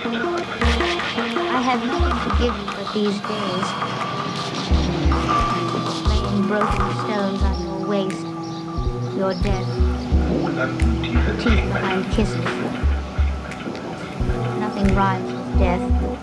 I have nothing to give you but these days, laying broken stones on your waist, your death, teeth behind kisses. Nothing rhymes with death.